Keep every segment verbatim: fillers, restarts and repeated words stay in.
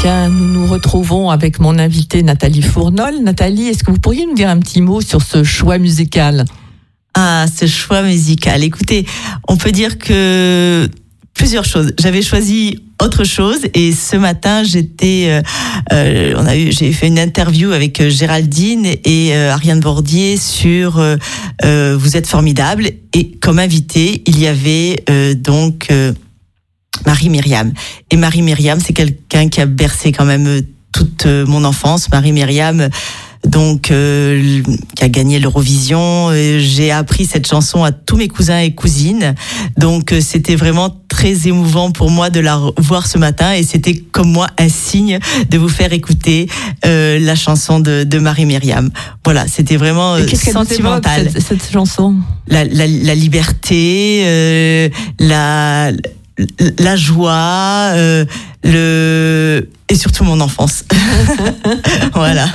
Bien, nous nous retrouvons avec mon invitée Nathalie Fournol. Nathalie, est-ce que vous pourriez nous dire un petit mot sur ce choix musical ? Ah, ce choix musical. Écoutez, on peut dire que plusieurs choses. J'avais choisi autre chose et ce matin, j'étais, euh, euh, on a eu, j'ai fait une interview avec euh, Géraldine et euh, Ariane Bordier sur euh, euh, Vous êtes formidable, et comme invité, il y avait euh, donc euh, Marie-Myriam. Et Marie-Myriam, c'est quelqu'un qui a bercé quand même toute mon enfance. Marie-Myriam, donc euh, qui a gagné l'Eurovision. J'ai appris cette chanson à tous mes cousins et cousines. Donc euh, c'était vraiment très émouvant pour moi de la voir ce matin, et c'était comme moi un signe de vous faire écouter euh, la chanson de, de Marie-Myriam. Voilà, c'était vraiment euh, sentimental. Cette, cette chanson, la, la, la liberté, euh, la la joie, euh, le et surtout mon enfance. Voilà.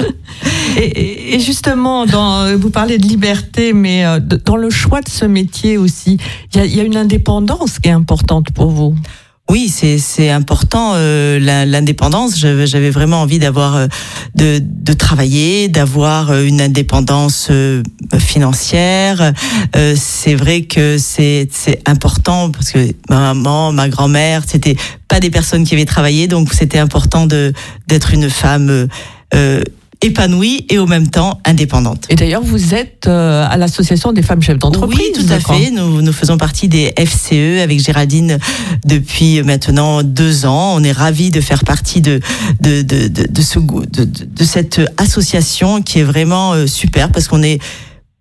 Et, et justement, dans, vous parlez de liberté, mais dans le choix de ce métier aussi, il y a, il y a une indépendance qui est importante pour vous. Oui, c'est c'est important euh, l'indépendance. J'avais, j'avais vraiment envie d'avoir euh, de de travailler, d'avoir une indépendance euh, financière. Euh, c'est vrai que c'est c'est important parce que ma maman, ma grand-mère, c'était pas des personnes qui avaient travaillé, donc c'était important de d'être une femme euh, épanouie et au même temps indépendante. Et d'ailleurs, vous êtes euh, à l'association des femmes chefs d'entreprise. Oui, tout à fait. Nous, nous faisons partie des F C E avec Géraldine depuis maintenant deux ans. On est ravis de faire partie de de de de, de ce de, de cette association qui est vraiment euh, super parce qu'on est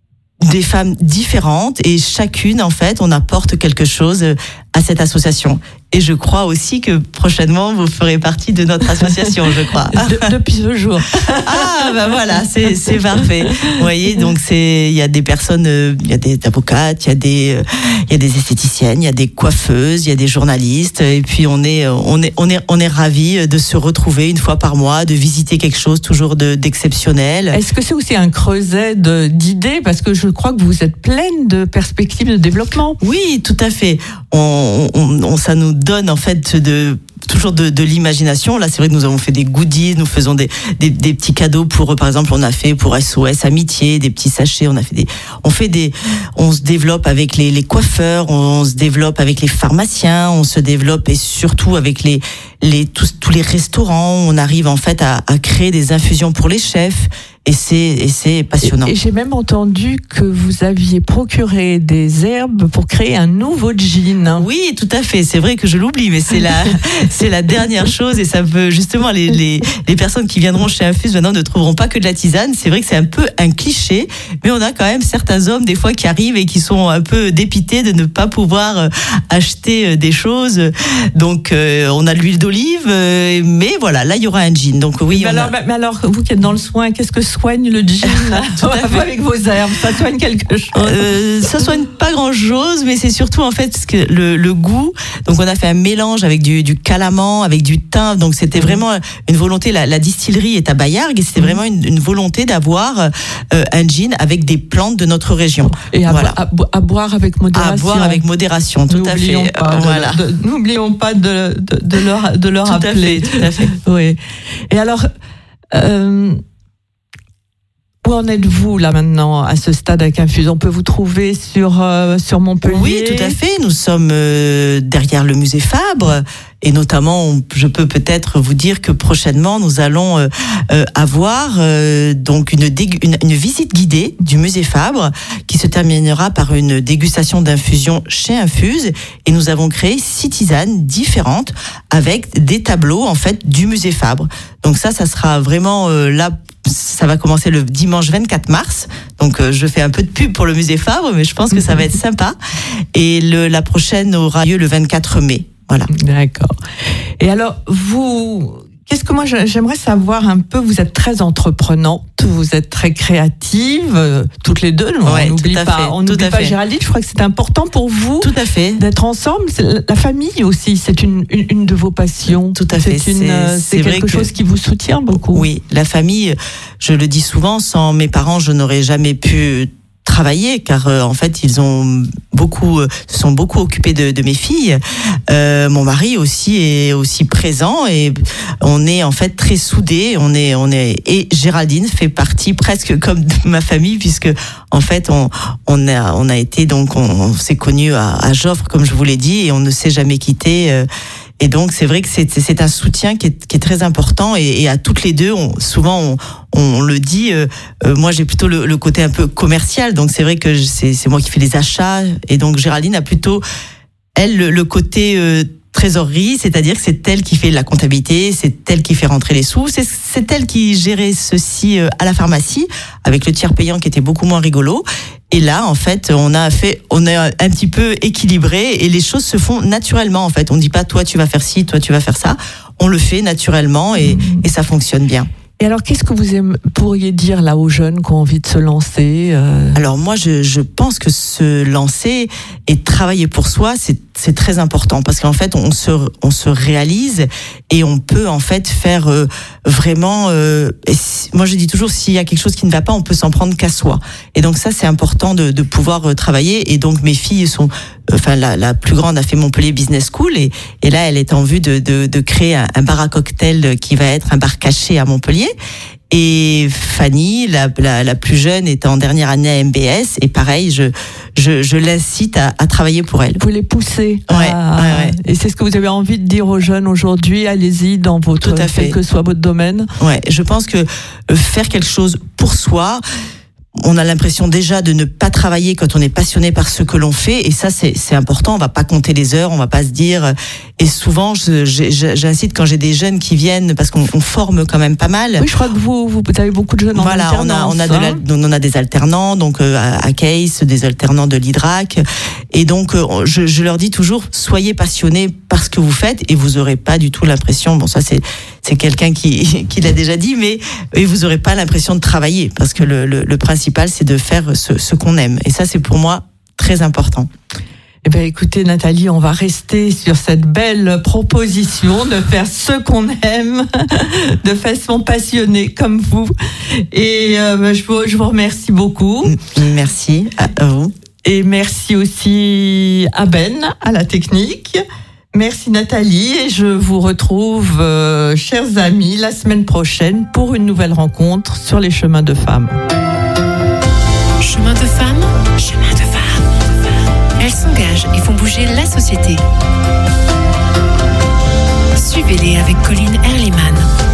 des femmes différentes et chacune, en fait, on apporte quelque chose à cette association. Et je crois aussi que prochainement, vous ferez partie de notre association, je crois. De, depuis ce jour. Ah, ben voilà, c'est, c'est parfait. Vous voyez, donc c'est, il y a des personnes, il y a des avocates, il y a des, il y a des esthéticiennes, il y a des coiffeuses, il y a des journalistes. Et puis on est, on est, on est, on est ravis de se retrouver une fois par mois, de visiter quelque chose toujours de, d'exceptionnel. Est-ce que c'est aussi un creuset de, d'idées? Parce que je crois que vous êtes pleine de perspectives de développement. Oui, tout à fait. On, on, on ça nous donne en fait de toujours de, de l'imagination. Là, c'est vrai que nous avons fait des goodies, nous faisons des, des, des petits cadeaux pour, par exemple, on a fait pour S O S Amitié, des petits sachets, on a fait des, on fait des, on se développe avec les, les coiffeurs, on se développe avec les pharmaciens, on se développe et surtout avec les, les, tous, tous les restaurants. On arrive en fait à, à créer des infusions pour les chefs. Et c'est, et c'est passionnant. Et, et j'ai même entendu que vous aviez procuré des herbes pour créer un nouveau gin. Oui, tout à fait. C'est vrai que je l'oublie, mais c'est la, c'est la dernière chose. Et ça peut, justement, les, les, les personnes qui viendront chez Infuse maintenant ne trouveront pas que de la tisane. C'est vrai que c'est un peu un cliché, mais on a quand même certains hommes, des fois, qui arrivent et qui sont un peu dépités de ne pas pouvoir acheter des choses. Donc, euh, on a de l'huile d'olive, euh, mais voilà, là, il y aura un gin. Donc, oui. Mais, on alors, a... mais alors, vous qui êtes dans le soin, qu'est-ce que soigne le gin? Tout à fait. Avec vos herbes, ça soigne quelque chose? euh, Ça soigne pas grand-chose, mais c'est surtout en fait ce que le, le goût. Donc on a fait un mélange avec du, du calaman, avec du thym. Donc c'était vraiment une volonté. La, la distillerie est à Bayargues et c'était vraiment une, une volonté d'avoir euh, un gin avec des plantes de notre région. Et à, voilà. à, à boire avec modération. À boire avec modération, tout n'oublions à fait. Pas euh, de, voilà. de, de, n'oublions pas de, de, de leur, de leur tout rappeler. À fait, tout à fait. Oui. Et alors. Euh, Où en êtes-vous là maintenant à ce stade avec Infuse? On peut vous trouver sur euh, sur Montpellier? Oui, tout à fait. Nous sommes euh, derrière le musée Fabre et notamment, on, je peux peut-être vous dire que prochainement nous allons euh, euh, avoir euh, donc une, dégu- une une visite guidée du musée Fabre qui se terminera par une dégustation d'infusion chez Infuse et nous avons créé six tisanes différentes avec des tableaux en fait du musée Fabre. Donc ça, ça sera vraiment euh, là. Ça va commencer le dimanche vingt-quatre mars. Donc, euh, je fais un peu de pub pour le musée Fabre, mais je pense que ça va être sympa. Et le, la prochaine aura lieu le vingt-quatre mai. Voilà. D'accord. Et alors, vous, qu'est-ce que moi, j'aimerais savoir un peu, vous êtes très entreprenante, vous êtes très créative, euh, toutes les deux. Ouais, on n'oublie pas, on n'oublie pas Géraldine. Je crois que c'est important pour vous. Tout à fait. D'être ensemble. C'est, la famille aussi, c'est une, une, une de vos passions. Tout à fait. C'est, une, c'est, c'est, c'est quelque que... chose qui vous soutient beaucoup. Oui, la famille, je le dis souvent, sans mes parents, je n'aurais jamais pu travailler, car euh, en fait ils ont beaucoup, euh, se sont beaucoup occupés de, de mes filles. Euh, mon mari aussi est aussi présent et on est en fait très soudés. On est, on est et Géraldine fait partie presque comme de ma famille puisque en fait on, on a, on a été donc on, on s'est connus à, à Joffre comme je vous l'ai dit et on ne s'est jamais quittés. Euh, Et donc c'est vrai que c'est c'est un soutien qui est qui est très important et, et à toutes les deux on, souvent on, on le dit euh, euh, moi j'ai plutôt le, le côté un peu commercial donc c'est vrai que c'est c'est moi qui fais les achats et donc Géraldine a plutôt elle le, le côté euh, trésorerie, c'est-à-dire que c'est elle qui fait la comptabilité, c'est elle qui fait rentrer les sous, c'est c'est elle qui gérait ceci à la pharmacie avec le tiers payant qui était beaucoup moins rigolo. Et là, en fait, on a fait, on est un petit peu équilibré et les choses se font naturellement. En fait, on dit pas toi tu vas faire ci, toi tu vas faire ça. On le fait naturellement et, mmh. et ça fonctionne bien. Et alors, qu'est-ce que vous aime, pourriez dire là aux jeunes qui ont envie de se lancer euh... Alors moi, je, je pense que se lancer et travailler pour soi, c'est c'est très important parce qu'en fait, on se on se réalise et on peut en fait faire euh, vraiment. Euh, si, moi, je dis toujours, s'il y a quelque chose qui ne va pas, on peut s'en prendre qu'à soi. Et donc ça, c'est important de de pouvoir euh, travailler. Et donc mes filles sont, enfin la la plus grande a fait Montpellier Business School et et là, elle est en vue de de de créer un, un bar à cocktail qui va être un bar caché à Montpellier. Et Fanny, la, la, la plus jeune, est en dernière année à M B S. Et pareil, je, je, je l'incite à, à travailler pour elle. Vous les poussez. Ouais, à... ouais, ouais. Et c'est ce que vous avez envie de dire aux jeunes aujourd'hui. Allez-y dans votre, Tout à fait. quel que soit votre domaine. Ouais, je pense que faire quelque chose pour soi, on a l'impression déjà de ne pas travailler quand on est passionné par ce que l'on fait et ça c'est c'est important, on va pas compter les heures, on va pas se dire et souvent je, je, j'incite quand j'ai des jeunes qui viennent parce qu'on on forme quand même pas mal. Oui, je crois que vous vous avez beaucoup de jeunes en voilà, alternance. Voilà, on a on a de la, on a des alternants donc euh, à, à Case, des alternants de l'I D R A C et donc euh, je je leur dis toujours soyez passionnés par ce que vous faites et vous aurez pas du tout l'impression bon ça c'est c'est quelqu'un qui qui l'a déjà dit mais et vous aurez pas l'impression de travailler parce que le le, le principal c'est de faire ce, ce qu'on aime et ça c'est pour moi très important. Eh bien, écoutez, Nathalie, on va rester sur cette belle proposition de faire ce qu'on aime de façon passionnée comme vous. Et euh, je, vous, je vous remercie beaucoup. Merci à vous. Et merci aussi à Ben, à la technique. Merci Nathalie et je vous retrouve, euh, chers amis, la semaine prochaine pour une nouvelle rencontre sur les chemins de femmes. Chemin de femmes, chemin de femmes. Elles s'engagent et font bouger la société. Suivez-les avec Colline Erliman.